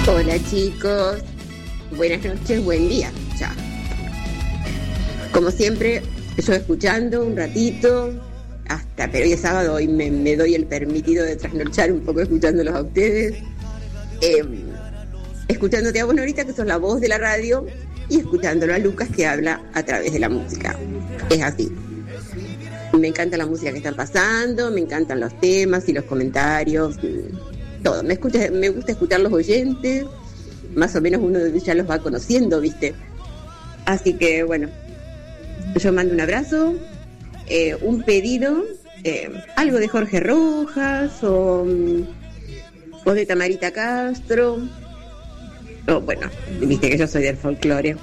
Hola chicos, buenas noches, buen día, ya. Como siempre, yo escuchando un ratito, pero hoy es sábado y me doy el permitido de trasnochar un poco escuchándolos a ustedes. Escuchándote a vos, Norita, que sos la voz de la radio, y escuchándolo a Lucas, que habla a través de la música. Es así. Me encanta la música que están pasando, me encantan los temas y los comentarios, todo. Me gusta escuchar los oyentes, más o menos uno ya los va conociendo, ¿viste? Así que, bueno, yo mando un abrazo, un pedido, algo de Jorge Rojas o de Tamarita Castro. Bueno, viste que yo soy del folclore.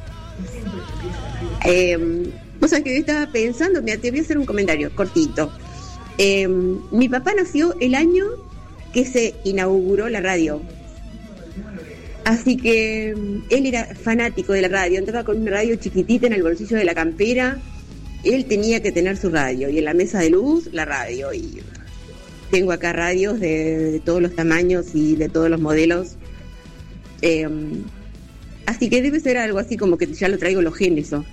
Vos sabés que yo estaba pensando, mira, te voy a hacer un comentario cortito. Mi papá nació el año que se inauguró la radio. Así que él era fanático de la radio, andaba con una radio chiquitita en el bolsillo de la campera. Él tenía que tener su radio, y en la mesa de luz, la radio. Y tengo acá radios de todos los tamaños y de todos los modelos. Así que debe ser algo así como que ya lo traigo los genes, ¿no?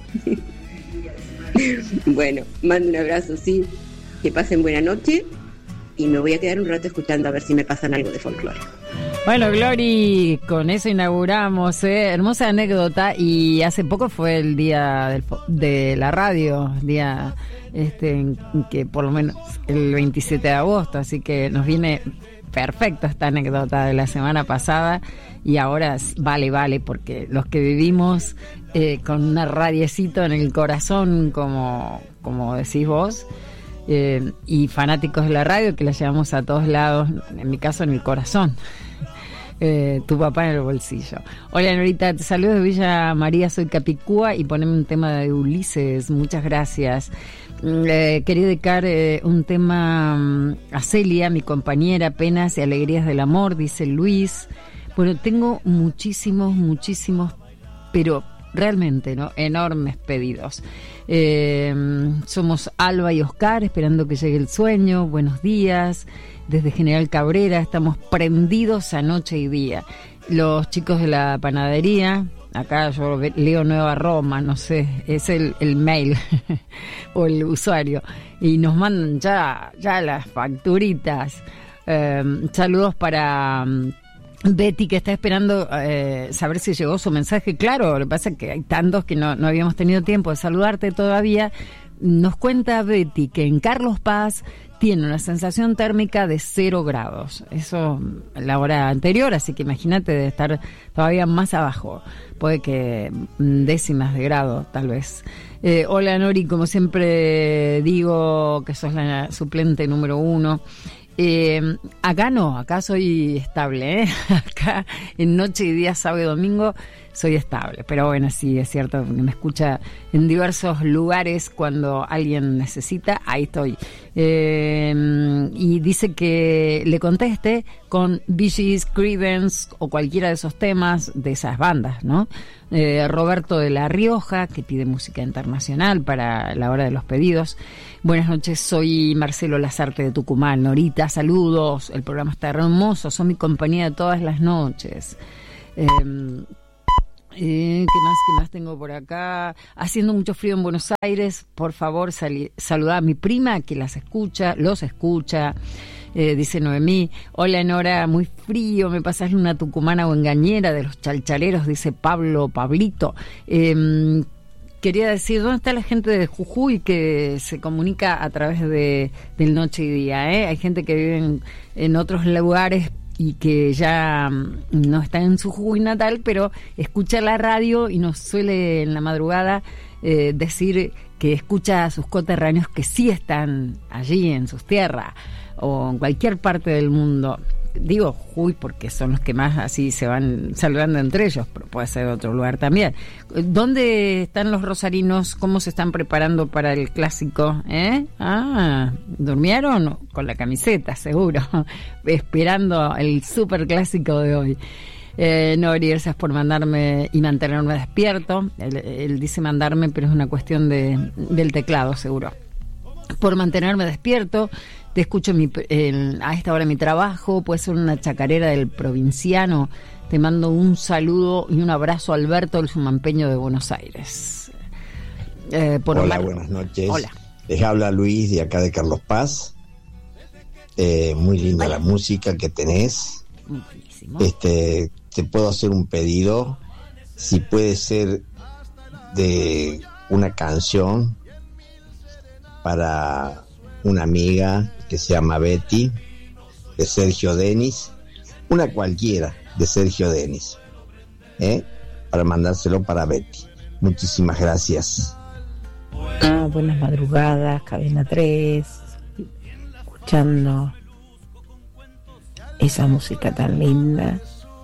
Bueno, mando un abrazo, sí. Que pasen buena noche. Y me voy a quedar un rato escuchando a ver si me pasan algo de folclore. Bueno, Glory, con eso inauguramos, hermosa anécdota. Y hace poco fue el día de la radio, día en que por lo menos el 27 de agosto, así que nos viene perfecto esta anécdota de la semana pasada. Y ahora vale, porque los que vivimos con una radiecito en el corazón, como decís vos, y fanáticos de la radio, que la llevamos a todos lados, en mi caso en el corazón, tu papá en el bolsillo. Hola Norita, te saludo de Villa María, soy Capicúa, y poneme un tema de Ulises, muchas gracias. Quería dedicar un tema a Celia, mi compañera, penas y alegrías del amor, dice Luis. Bueno, tengo muchísimos, pero realmente, ¿no?, enormes pedidos. Somos Alba y Oscar, esperando que llegue el sueño. Buenos días. Desde General Cabrera estamos prendidos a noche y día. Los chicos de la panadería, acá yo leo Nueva Roma, no sé, es el mail o el usuario, y nos mandan ya las facturitas. Saludos para Betty, que está esperando saber si llegó su mensaje. Claro, lo que pasa es que hay tantos que no habíamos tenido tiempo de saludarte todavía. Nos cuenta Betty que en Carlos Paz tiene una sensación térmica de 0 grados. Eso la hora anterior, así que imagínate de estar todavía más abajo. Puede que décimas de grado, tal vez. Hola Nori, como siempre digo que sos la suplente número 1. Acá no, acá soy estable, acá en noche y día, sábado y domingo soy estable, pero bueno, sí, es cierto que me escucha en diversos lugares cuando alguien necesita, ahí estoy. Y dice que le conteste con Bee Gees, Creedence o cualquiera de esos temas de esas bandas, ¿no? Roberto de La Rioja, que pide música internacional para la hora de los pedidos. Buenas noches, soy Marcelo Lazarte de Tucumán. Norita, saludos, el programa está hermoso, son mi compañía de todas las noches. ¿Qué más tengo por acá? Haciendo mucho frío en Buenos Aires, por favor saludá a mi prima que los escucha. Dice Noemí, hola Nora, muy frío, me pasás una tucumana o engañera de los chalchaleros, dice Pablito. Quería decir, ¿dónde está la gente de Jujuy que se comunica a través del Noche y Día? Hay gente que vive en otros lugares y que ya no está en su Jujuy natal, pero escucha la radio y nos suele en la madrugada decir que escucha a sus coterráneos que sí están allí en sus tierras o en cualquier parte del mundo. Digo Jujuy porque son los que más así se van saludando entre ellos, pero puede ser de otro lugar también. ¿Dónde están los rosarinos? ¿Cómo se están preparando para el clásico? ¿Durmieron? Con la camiseta, seguro, esperando el super clásico de hoy. Nori, gracias por mandarme y mantenerme despierto. Él dice mandarme, pero es una cuestión del teclado, seguro. Por mantenerme despierto. Te escucho a esta hora en mi trabajo, puede ser una chacarera del provinciano. Te mando un saludo y un abrazo, Alberto, el sumampeño de Buenos Aires. Hola, buenas noches. Hola. Les habla Luis de acá de Carlos Paz. Muy linda la música que tenés. Buenísimo. Te puedo hacer un pedido, si puede ser de una canción para una amiga que se llama Betty, de Sergio Denis, una cualquiera de Sergio Denis, para mandárselo para Betty. Muchísimas gracias. Buenas madrugadas, Cadena 3, escuchando esa música tan linda.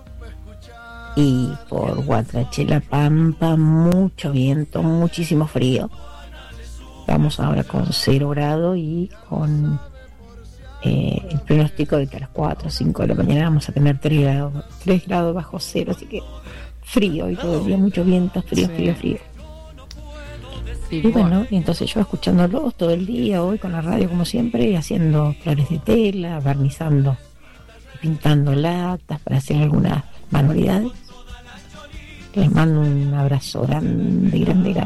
Y por Guatrachela Pampa, mucho viento, muchísimo frío. Estamos ahora con 0 grados y con el pronóstico de que a las 4 o 5 de la mañana vamos a tener 3 grados bajo cero, así que frío y todo el día, mucho viento, frío. Y bueno, entonces yo escuchándolos todo el día, hoy con la radio como siempre, haciendo flores de tela, barnizando, pintando latas para hacer algunas manualidades. Les mando un abrazo grande.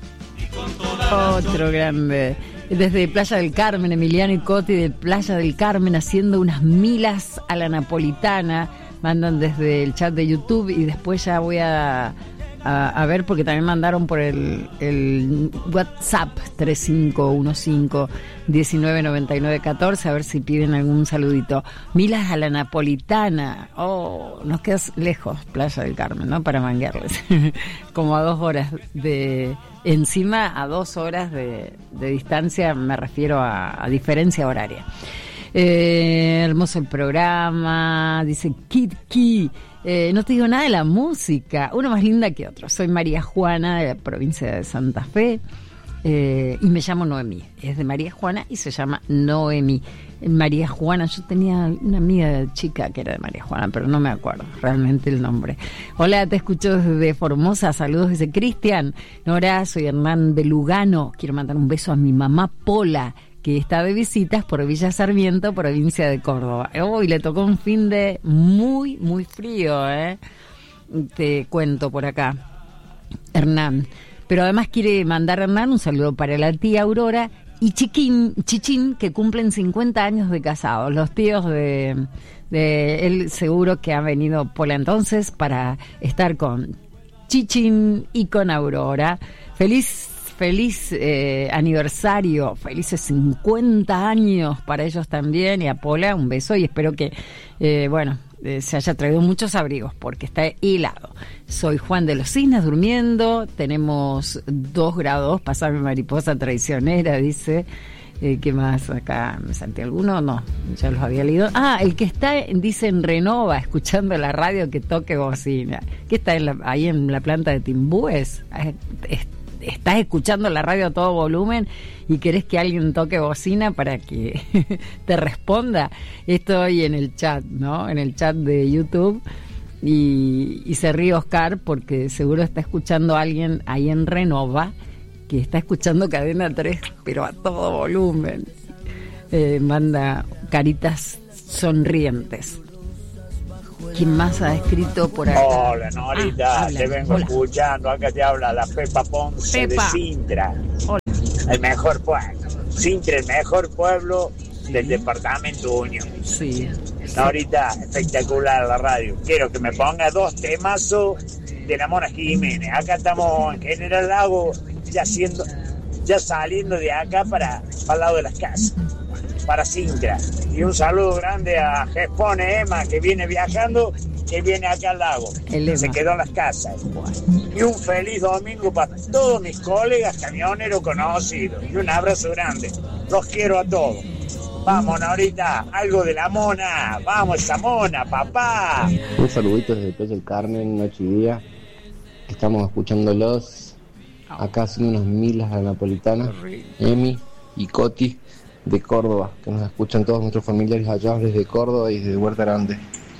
Otro grande. Desde Playa del Carmen, Emiliano y Coti de Playa del Carmen haciendo unas milas a la napolitana. Mandan desde el chat de YouTube y después ya voy a ver porque también mandaron por el WhatsApp 3515-199914 a ver si piden algún saludito. Milas a la napolitana. Nos queda lejos Playa del Carmen, ¿no? Para manguearles. Como a 2 horas encima a 2 horas de distancia, me refiero a diferencia horaria. Hermoso el programa, dice Kitki. No te digo nada de la música, uno más linda que otro. Soy María Juana de la provincia de Santa Fe y me llamo Noemí. Es de María Juana y se llama Noemí. María Juana, yo tenía una amiga chica que era de María Juana, pero no me acuerdo realmente el nombre. Hola, te escucho desde Formosa, saludos, dice Cristian. Nora, soy Hernán de Lugano, quiero mandar un beso a mi mamá Pola, que está de visitas por Villa Sarmiento, provincia de Córdoba. Y le tocó un fin de muy, muy frío, te cuento por acá, Hernán. Pero además quiere mandar Hernán un saludo para la tía Aurora y Chichín, que cumplen 50 años de casados. Los tíos de él seguro que han venido por entonces para estar con Chichín y con Aurora. Feliz aniversario, felices 50 años para ellos también, y a Pola un beso y espero que se haya traído muchos abrigos porque está helado. Soy Juan de los Cisnes durmiendo, tenemos 2 grados, pasame mariposa traicionera, dice. ¿Qué más? Acá me salté alguno, no, ya los había leído. El que está, dice, en Renova, escuchando la radio, que toque bocina. ¿Qué está ahí en la planta de Timbúes? Estás escuchando la radio a todo volumen y querés que alguien toque bocina para que te responda. Estoy en el chat, ¿no? En el chat de YouTube y se ríe Oscar porque seguro está escuchando a alguien ahí en Renova que está escuchando Cadena 3 pero a todo volumen. Manda caritas sonrientes. ¿Quién más ha escrito por acá? Hola, Norita, te vengo escuchando. Acá te habla la Pepa Ponce de Sintra. Hola. El mejor pueblo. Sintra, el mejor pueblo del departamento Unión. Sí. Norita, espectacular la radio. Quiero que me ponga 2 temazos de la Mona Jiménez. Acá estamos en General Lago, ya saliendo de acá para el lado de las casas, para Sintra. Y un saludo grande a Gespone Emma, que viene viajando, que viene acá al lago. Se quedó en las casas. Y un feliz domingo para todos mis colegas camioneros conocidos. Y un abrazo grande. Los quiero a todos. Vamos, Norita, algo de la Mona. Vamos, esa Mona, papá. Un saludito desde Playa del Carmen, noche y día. Estamos escuchándolos acá haciendo unas milas a la napolitana. Emi y Coti de Córdoba, que nos escuchan todos nuestros familiares allá desde Córdoba y desde Huerta Grande.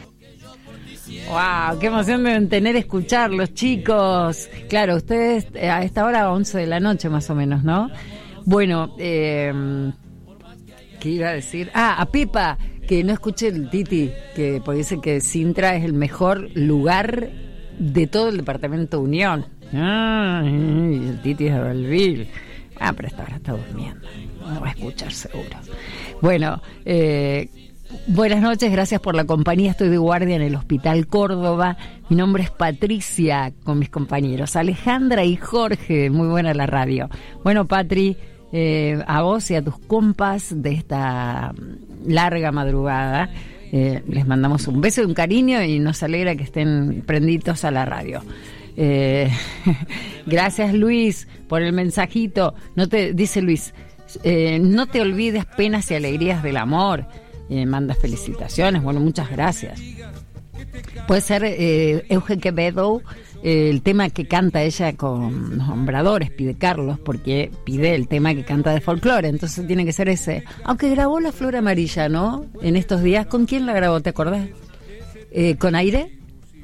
¡Wow! ¡Qué emoción deben tener escucharlos, chicos! Claro, ustedes a esta hora 11 de la noche más o menos, ¿no? Bueno, ¿Qué iba a decir? A Pepa, que no escuche el Titi, que porque dice que Sintra es el mejor lugar de todo el departamento Unión. Y el Titi es de Belleville. Pero esta hora está durmiendo. No va a escuchar seguro. Bueno, buenas noches, gracias por la compañía. Estoy de guardia en el Hospital Córdoba. Mi nombre es Patricia, con mis compañeros Alejandra y Jorge. Muy buena la radio. Bueno, Patri, a vos y a tus compas de esta larga madrugada, les mandamos un beso y un cariño y nos alegra que estén prendidos a la radio. Gracias, Luis, por el mensajito. Dice Luis, no te olvides penas y alegrías del amor. Manda felicitaciones. Bueno, muchas gracias. Puede ser Eugen Quevedo, el tema que canta ella con los Hombradores, pide Carlos, porque pide el tema que canta de folclore, entonces tiene que ser ese. Aunque grabó La Flor Amarilla, ¿no? En estos días, ¿con quién la grabó? ¿Te acordás? ¿Con Aire?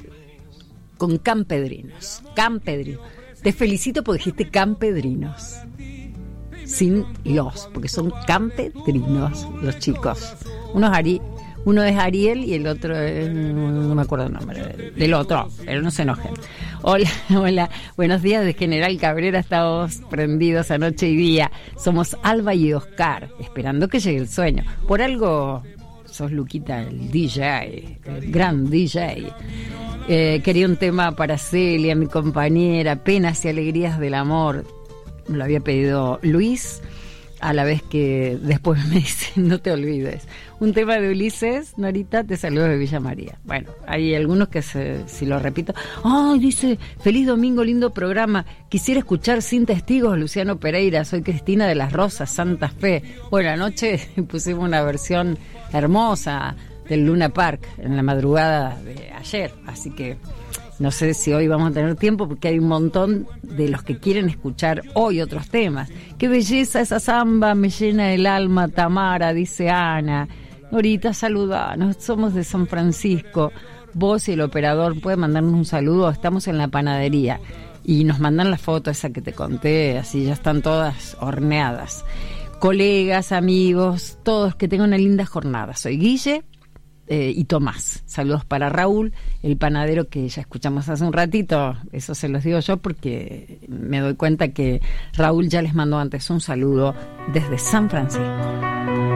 Con Campedrinos. Campedrinos. Te felicito porque dijiste Campedrinos. Sin los, porque son campedrinos los chicos. Uno es Ariel y el otro es, no me acuerdo el nombre del otro, pero no se enojen. Hola, buenos días de General Cabrera, estamos prendidos a noche y día. Somos Alba y Oscar, esperando que llegue el sueño. Por algo sos Luquita, el DJ, el gran DJ. Quería un tema para Celia, mi compañera, penas y alegrías del amor. Me lo había pedido Luis, a la vez que después me dice, no te olvides. Un tema de Ulises, Norita, te saludo de Villa María. Bueno, hay algunos que si lo repito. Dice, feliz domingo, lindo programa. Quisiera escuchar Sin Testigos, Luciano Pereira. Soy Cristina de las Rosas, Santa Fe. Bueno, anoche pusimos una versión hermosa del Luna Park en la madrugada de ayer, así que no sé si hoy vamos a tener tiempo porque hay un montón de los que quieren escuchar hoy otros temas. Qué belleza esa samba, me llena el alma, Tamara, dice Ana. Norita, saludanos, somos de San Francisco. Vos y el operador pueden mandarnos un saludo, estamos en la panadería y nos mandan la foto esa que te conté, así ya están todas horneadas. Colegas, amigos, todos, que tengan una linda jornada. Soy Guille y Tomás. Saludos para Raúl, el panadero que ya escuchamos hace un ratito. Eso se los digo yo porque me doy cuenta que Raúl ya les mandó antes un saludo desde San Francisco.